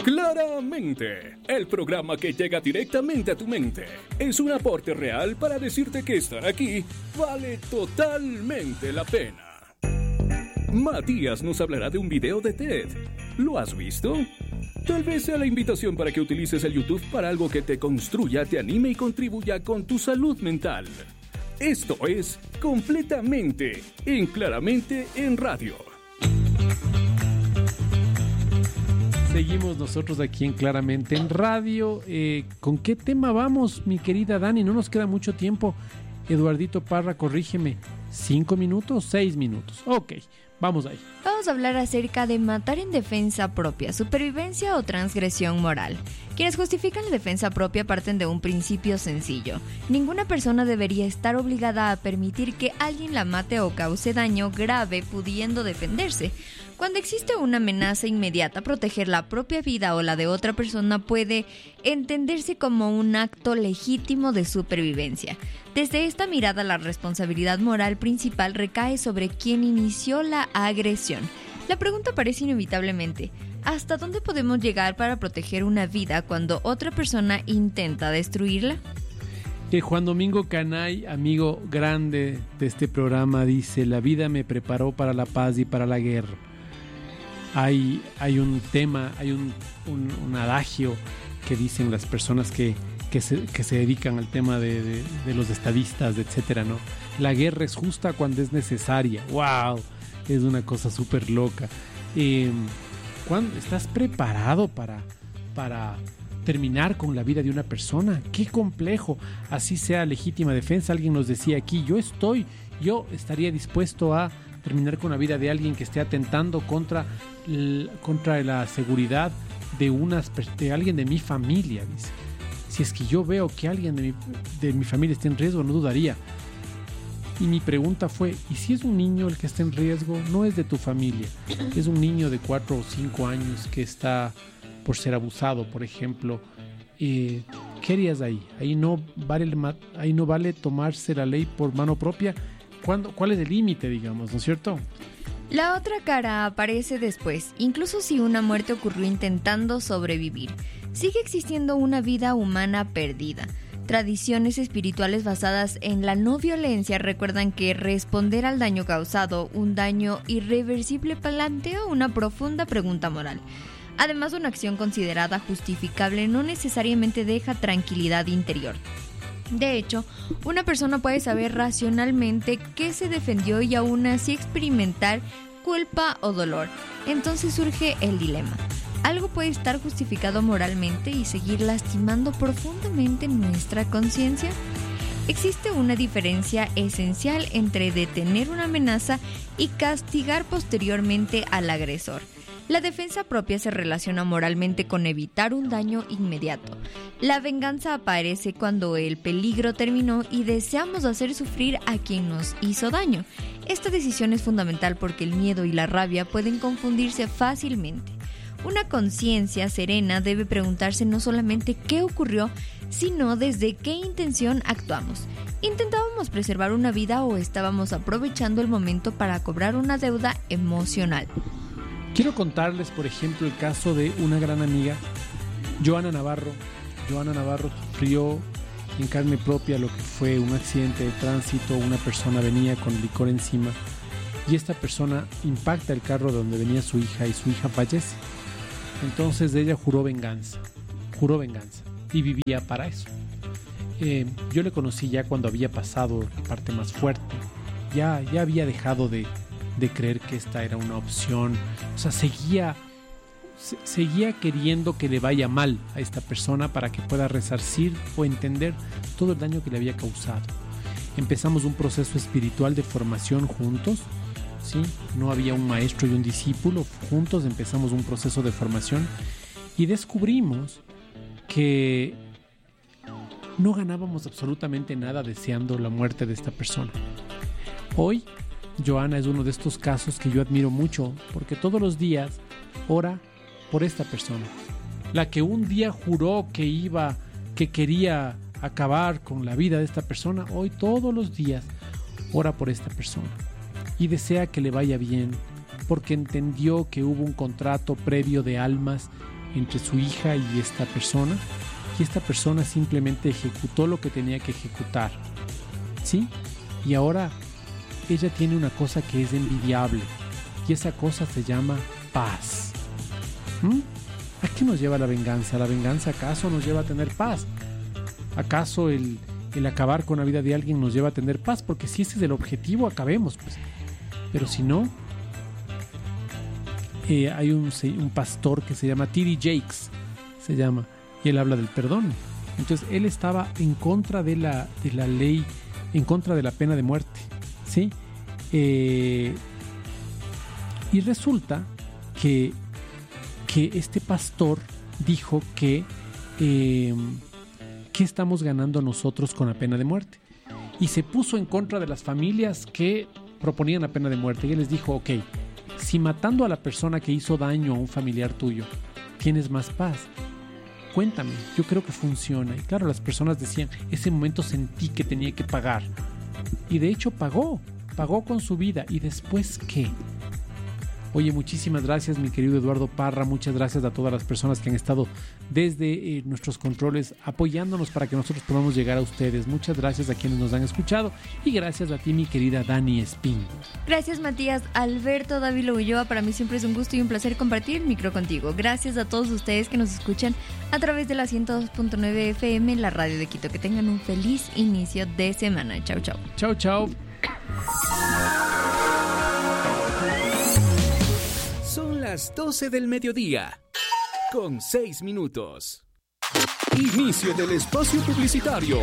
Claramente, el programa que llega directamente a tu mente es un aporte real para decirte que estar aquí vale totalmente la pena. Matías nos hablará de un video de TED. ¿Lo has visto? Tal vez sea la invitación para que utilices el YouTube para algo que te construya, te anime y contribuya con tu salud mental. Esto es Completamente en Claramente en Radio. Seguimos nosotros aquí en Claramente en Radio. ¿Con qué tema vamos, mi querida Dani? No nos queda mucho tiempo. Eduardito Parra, corrígeme. ¿5 minutos? 6 minutos. Ok, vamos ahí. Vamos a hablar acerca de matar en defensa propia, supervivencia o transgresión moral. Quienes justifican la defensa propia parten de un principio sencillo. Ninguna persona debería estar obligada a permitir que alguien la mate o cause daño grave pudiendo defenderse. Cuando existe una amenaza inmediata, proteger la propia vida o la de otra persona puede entenderse como un acto legítimo de supervivencia. Desde esta mirada, la responsabilidad moral principal recae sobre quien inició la agresión. La pregunta aparece inevitablemente: ¿hasta dónde podemos llegar para proteger una vida cuando otra persona intenta destruirla? Juan Domingo Canay, amigo grande de este programa, dice: la vida me preparó para la paz y para la guerra. Hay un tema, hay un adagio que dicen las personas que se dedican al tema de los estadistas, etcétera, ¿no? La guerra es justa cuando es necesaria. ¡Wow! Es una cosa súper loca. ¿Estás preparado para terminar con la vida de una persona? ¡Qué complejo! Así sea legítima defensa. Alguien nos decía aquí, yo estaría dispuesto a terminar con la vida de alguien que esté atentando contra la seguridad de alguien de mi familia, dice. Si es que yo veo que alguien de mi familia está en riesgo, no dudaría. Y mi pregunta fue: ¿y si es un niño el que está en riesgo? No es de tu familia, es un niño de 4 o 5 años que está por ser abusado, por ejemplo. ¿Qué harías ahí? Ahí no vale tomarse la ley por mano propia. ¿Cuál es el límite, digamos, no es cierto? La otra cara aparece después, incluso si una muerte ocurrió intentando sobrevivir. Sigue existiendo una vida humana perdida. Tradiciones espirituales basadas en la no violencia recuerdan que responder al daño causado, un daño irreversible, plantea una profunda pregunta moral. Además, una acción considerada justificable no necesariamente deja tranquilidad interior. De hecho, una persona puede saber racionalmente que se defendió y aún así experimentar culpa o dolor. Entonces surge el dilema. ¿Algo puede estar justificado moralmente y seguir lastimando profundamente nuestra conciencia? Existe una diferencia esencial entre detener una amenaza y castigar posteriormente al agresor. La defensa propia se relaciona moralmente con evitar un daño inmediato. La venganza aparece cuando el peligro terminó y deseamos hacer sufrir a quien nos hizo daño. Esta decisión es fundamental porque el miedo y la rabia pueden confundirse fácilmente. Una conciencia serena debe preguntarse no solamente qué ocurrió, sino desde qué intención actuamos. ¿Intentábamos preservar una vida o estábamos aprovechando el momento para cobrar una deuda emocional? Quiero contarles, por ejemplo, el caso de una gran amiga, Joana Navarro. Joana Navarro sufrió en carne propia lo que fue un accidente de tránsito. Una persona venía con licor encima y esta persona impacta el carro donde venía su hija y su hija fallece. Entonces ella juró venganza y vivía para eso. Yo le conocí ya cuando había pasado la parte más fuerte. Ya había dejado de creer que esta era una opción. O sea, seguía queriendo que le vaya mal a esta persona para que pueda resarcir o entender todo el daño que le había causado. Empezamos un proceso espiritual de formación juntos, ¿sí? No había un maestro y un discípulo, juntos empezamos un proceso de formación y descubrimos que no ganábamos absolutamente nada deseando la muerte de esta persona. Hoy Joana es uno de estos casos que yo admiro mucho porque todos los días ora por esta persona. La que un día juró que quería acabar con la vida de esta persona, hoy todos los días ora por esta persona y desea que le vaya bien porque entendió que hubo un contrato previo de almas entre su hija y esta persona, y esta persona simplemente ejecutó lo que tenía que ejecutar, ¿sí? Y ahora ella tiene una cosa que es envidiable, y esa cosa se llama paz. ¿A qué nos lleva la venganza? ¿La venganza acaso nos lleva a tener paz? ¿Acaso el acabar con la vida de alguien nos lleva a tener paz? Porque si ese es el objetivo, acabemos, pues. Pero si no, hay un pastor que se llama T.D. Jakes, se llama, y él habla del perdón. Entonces él estaba en contra de la ley, en contra de la pena de muerte, ¿sí? Y resulta que este pastor dijo que ¿qué estamos ganando nosotros con la pena de muerte? Y se puso en contra de las familias que proponían la pena de muerte. Y él les dijo, ok, si matando a la persona que hizo daño a un familiar tuyo tienes más paz, cuéntame, yo creo que funciona. Y claro, las personas decían, ese momento sentí que tenía que pagar. Y de hecho pagó con su vida. ¿Y después qué? Oye, muchísimas gracias, mi querido Eduardo Parra. Muchas gracias a todas las personas que han estado desde nuestros controles apoyándonos para que nosotros podamos llegar a ustedes. Muchas gracias a quienes nos han escuchado y gracias a ti, mi querida Dani Espín. Gracias, Matías. Alberto Dávila Ulloa, para mí siempre es un gusto y un placer compartir el micro contigo. Gracias a todos ustedes que nos escuchan a través de la 102.9 FM, la radio de Quito. Que tengan un feliz inicio de semana. Chau, chau. Chau, chau. Son las 12 del mediodía, con 6 minutos. Inicio del espacio publicitario.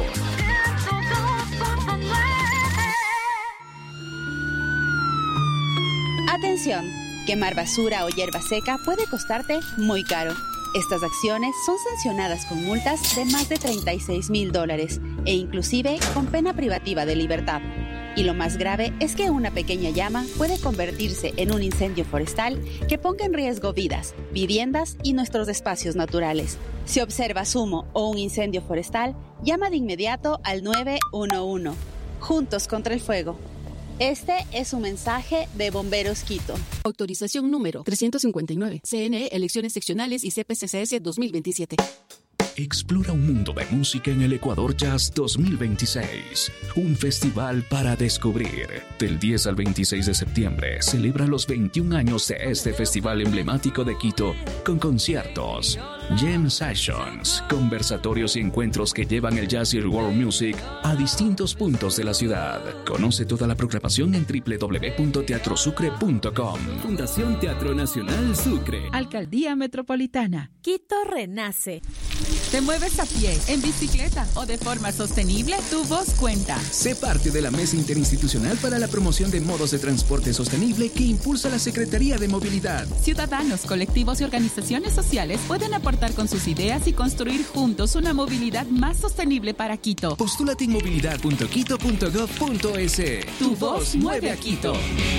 Atención, quemar basura o hierba seca puede costarte muy caro. Estas acciones son sancionadas con multas de más de $36,000 e inclusive con pena privativa de libertad. Y lo más grave es que una pequeña llama puede convertirse en un incendio forestal que ponga en riesgo vidas, viviendas y nuestros espacios naturales. Si observas humo o un incendio forestal, llama de inmediato al 911. Juntos contra el fuego. Este es un mensaje de Bomberos Quito. Autorización número 359. CNE, Elecciones Seccionales y CPCCS 2027. Explora un mundo de música en el Ecuador Jazz 2026. Un festival para descubrir. Del 10 al 26 de septiembre celebra los 21 años de este festival emblemático de Quito con conciertos, jam sessions, conversatorios y encuentros que llevan el jazz y el world music a distintos puntos de la ciudad. Conoce toda la programación en www.teatrosucre.com. Fundación Teatro Nacional Sucre. Alcaldía Metropolitana. Quito renace. ¿Te mueves a pie, en bicicleta o de forma sostenible? Tu voz cuenta. Sé parte de la Mesa Interinstitucional para la Promoción de Modos de Transporte Sostenible que impulsa la Secretaría de Movilidad. Ciudadanos, colectivos y organizaciones sociales pueden aportar con sus ideas y construir juntos una movilidad más sostenible para Quito. Postúlate en movilidad.quito.gov.es. Tu voz mueve a Quito.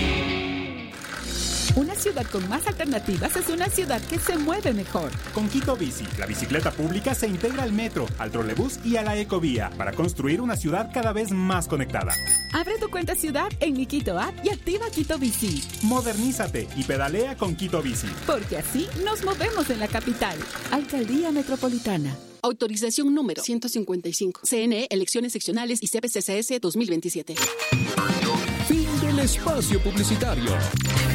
Una ciudad con más alternativas es una ciudad que se mueve mejor. Con Quito Bici, la bicicleta pública se integra al metro, al trolebús y a la ecovía para construir una ciudad cada vez más conectada. Abre tu cuenta ciudad en mi Quito App y activa Quito Bici. Modernízate y pedalea con Quito Bici. Porque así nos movemos en la capital. Alcaldía Metropolitana. Autorización número 155. CNE, Elecciones Seccionales y CPCCS 2027. Fin del espacio publicitario.